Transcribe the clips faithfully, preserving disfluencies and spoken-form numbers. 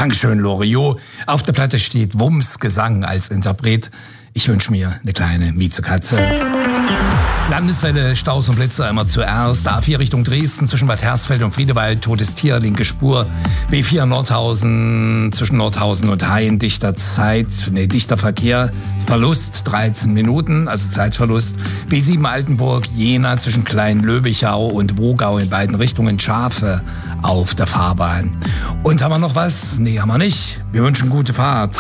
Dankeschön, Loriot. Auf der Platte steht Wumms Gesang als Interpret. Ich wünsche mir eine kleine Miezekatze. Landeswelle, Staus und Blitzer immer zuerst. A vier Richtung Dresden zwischen Bad Hersfeld und Friedewald, totes Tier, linke Spur. B vier Nordhausen zwischen Nordhausen und Hain, dichter Zeit, nee, dichter Verkehr. Verlust dreizehn Minuten, also Zeitverlust. B sieben Altenburg, Jena zwischen Klein-Löbichau und Wogau in beiden Richtungen, Schafe auf der Fahrbahn. Und haben wir noch was? Nee, haben wir nicht. Wir wünschen gute Fahrt.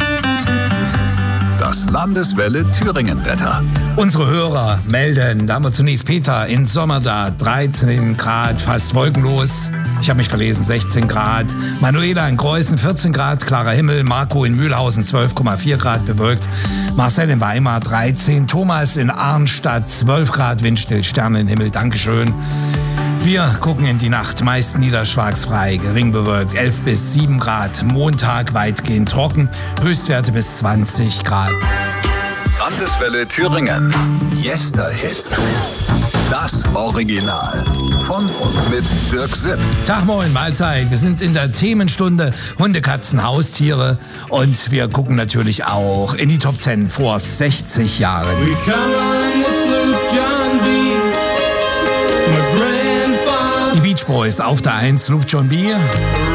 Das Landeswelle Thüringen-Wetter. Unsere Hörer melden, da haben wir zunächst Peter in Sommerda, dreizehn Grad, fast wolkenlos. Ich habe mich verlesen, sechzehn Grad. Manuela in Greußen, vierzehn Grad, klarer Himmel. Marco in Mühlhausen, zwölf Komma vier Grad, bewölkt. Marcel in Weimar, dreizehn. Thomas in Arnstadt, zwölf Grad, windstill, Sternenhimmel, Dankeschön. Wir gucken in die Nacht, meist niederschlagsfrei, gering bewölkt, elf bis sieben Grad. Montag weitgehend trocken, Höchstwerte bis zwanzig Grad. Landeswelle Thüringen. Yester-Hits. Das Original. Von und mit Dirk Sipp. Tag, moin, Mahlzeit. Wir sind in der Themenstunde Hunde, Katzen, Haustiere. Und wir gucken natürlich auch in die Top zehn vor sechzig Jahren. We come on the sloop John B. My grandfather. Die Beach Boys auf der eins, Sloop John B.